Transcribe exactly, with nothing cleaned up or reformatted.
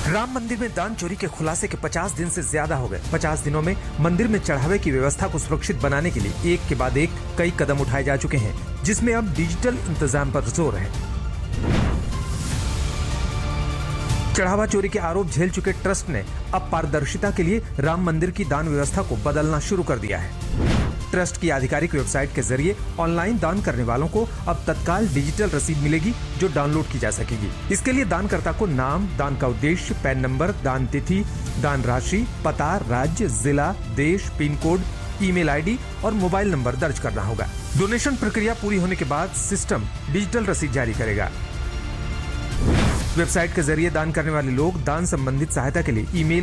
राम मंदिर में दान चोरी के खुलासे के पचास दिन से ज्यादा हो गए। पचास दिनों में मंदिर में चढ़ावे की व्यवस्था को सुरक्षित बनाने के लिए एक के बाद एक कई कदम उठाए जा चुके हैं, जिसमें अब डिजिटल इंतजाम पर जोर है। चढ़ावा चोरी के आरोप झेल चुके ट्रस्ट ने अब पारदर्शिता के लिए राम मंदिर की दान व्यवस्था को बदलना शुरू कर दिया है। ट्रस्ट की आधिकारिक वेबसाइट के जरिए ऑनलाइन दान करने वालों को अब तत्काल डिजिटल रसीद मिलेगी, जो डाउनलोड की जा सकेगी। इसके लिए दानकर्ता को नाम, दान का उद्देश्य, पैन नंबर, दान तिथि, दान राशि, पता, राज्य, जिला, देश, पिन कोड, ईमेल आईडी और मोबाइल नंबर दर्ज करना होगा। डोनेशन प्रक्रिया पूरी होने के बाद सिस्टम डिजिटल रसीद जारी करेगा। वेबसाइट के जरिए दान करने वाले लोग दान संबंधित सहायता के लिए ईमेल